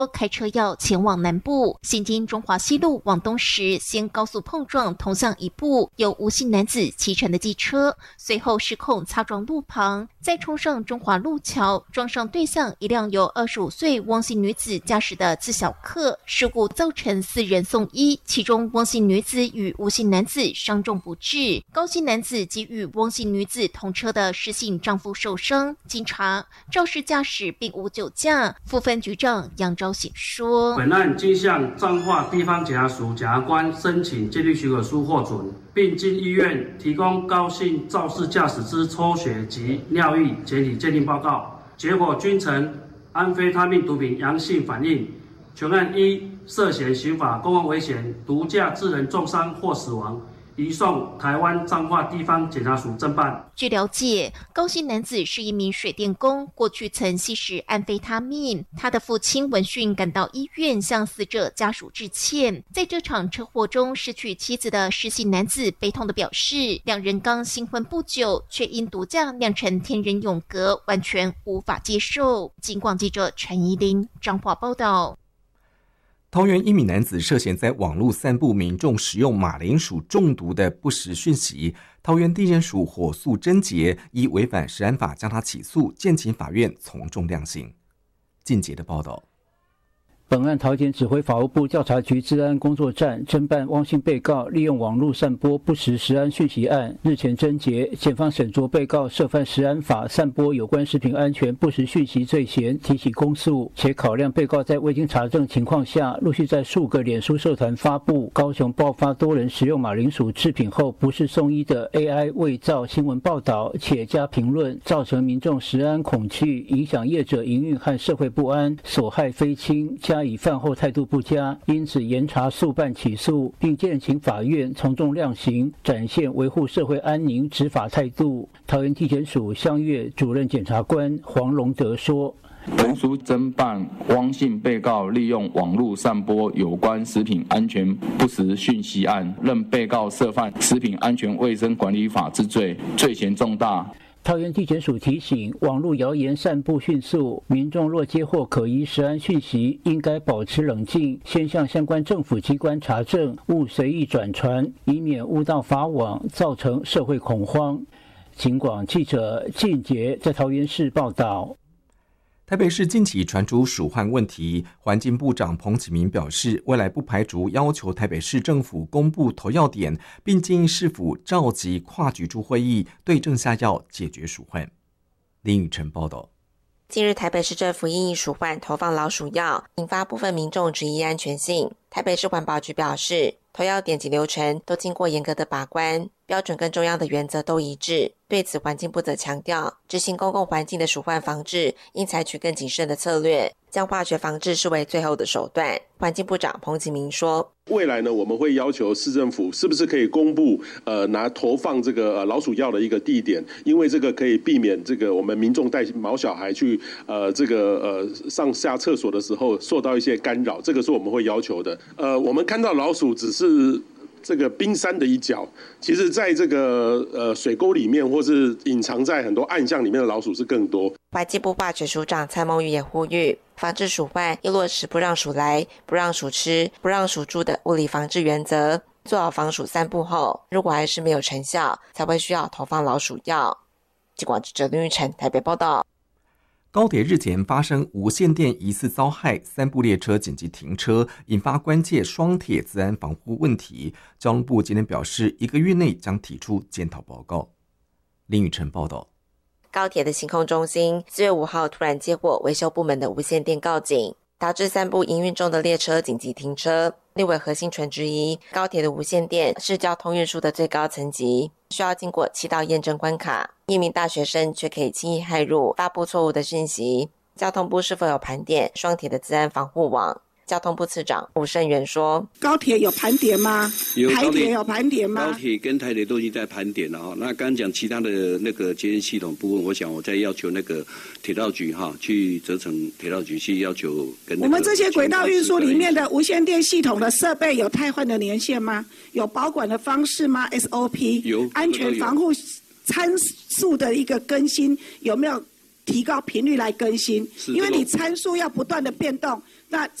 开车要前往南部，行经中华西路往东时，先高速碰撞同向一部由吴姓男子骑乘的机车，随后失控擦撞路旁，再冲上中华路桥，撞上对向一辆由25岁汪姓女子驾驶的自小客，事故造成4人送医，其中汪姓女子与吴姓男子伤重不治，高姓男子及与汪姓女子同车的施姓丈夫受伤。经查，肇事驾驶并无酒驾。副分局长杨昭显说， 本案经向彰化地方检察署检察官申请监律许可书获准，并经医院提供高姓肇事驾驶之抽血及尿液检体鉴定报告，结果均呈安非他命毒品阳性反应。全案依涉嫌刑法公共危险、毒驾致人重伤或死亡，移送台湾彰化地方检察署侦办。 据了解，高姓男子是一名水电工，过去曾吸食安非他命。他的父亲闻讯赶到医院，向死者家属致歉。在这场车祸中失去妻子的施姓男子悲痛地表示，两人刚新婚不久，却因毒驾酿成天人永隔，完全无法接受。警广记者陈怡玲彰化报道。 桃园一名男子涉嫌在网络散布民众使用马铃薯中毒的不实讯息，桃园地检署火速侦结，依违反食安法将他起诉，建请法院从重量刑。靳杰的报道。 本案桃检指挥法务部调查局治安工作站侦办汪姓被告利用网络散播不实食安讯息案，日前侦结，检方审酌被告涉犯食安法散播有关食品安全不实讯息罪嫌，提起公诉，且考量被告在未经查证情况下，陆续在数个脸书社团发布高雄爆发多人食用马铃薯制品后不是送医的 AI 伪造新闻报道，且加评论，造成民众食安恐惧，影响业者营运和社会不安，所害非轻，加以犯后态度不佳，因此严查速办起诉，并建请法院从重量刑，展现维护社会安宁执法态度。桃园地检署香月主任检察官黄荣德说， 本署侦办汪姓被告利用网络散播有关食品安全不实讯息案，认被告涉犯食品安全卫生管理法之罪，罪嫌重大。 桃园地检署提醒，网络谣言散布迅速，民众若接获可疑食安讯息，应该保持冷静，先向相关政府机关查证，勿随意转传，以免误导法网，造成社会恐慌。警广记者靳杰在桃园市报道。 台北市近期传出鼠患问题，环境部长彭启明表示，未来不排除要求台北市政府公布投药点，并建议市府召集跨局处会议，对症下药解决鼠患。林宇晨报道。 近日台北市政府因应鼠患投放老鼠药，引发部分民众质疑安全性。台北市环保局表示，投药点及流程都经过严格的把关，标准跟中央的原则都一致。对此，环境部则强调，执行公共环境的鼠患防治应采取更谨慎的策略，将化学防治视为最后的手段。环境部长彭启明说， 未来呢，我们会要求市政府是不是可以公布拿投放这个老鼠药的一个地点，因为这个可以避免这个我们民众带毛小孩去上下厕所的时候受到一些干扰，这个是我们会要求的。我们看到老鼠只是这个冰山的一角，其实在这个水沟里面或是隐藏在很多暗巷里面的老鼠是更多。 环境部化学署长蔡孟玉也呼吁，防治鼠患要落实不让鼠来、不让鼠吃、不让鼠住的物理防治原则，做好防鼠散布后，如果还是没有成效，才会需要投放老鼠药。记者林玉成台北报道。 高铁日前发生无线电疑似遭害，3部列车紧急停车，引发关切双铁资安防护问题。交通部今天表示，1个月内将提出检讨报告。林宇晨报道。 高铁的行控中心4月5号突然接获维修部门的无线电告警，导致3部营运中的列车紧急停车。立委何欣纯质疑，高铁的无线电是交通运输的最高层级，需要经过7道验证关卡，一名大学生却可以轻易骇入，发布错误的讯息。交通部是否有盘点双铁的资安防护网？交通部次长吴胜元说， 高铁有盘点吗？台铁有盘点吗？ 高铁跟台铁都已经在盘点了哈。那刚刚讲其他的那个节电系统部分，我想我再要求那个铁道局哈，去责成铁道局去要求跟我们这些轨道运输里面的无线电系统的设备有汰换的年限吗？有保管的方式吗 ？SOP 有安全防护参数的一个更新有没有提高频率来更新，因为你参数要不断的变动，那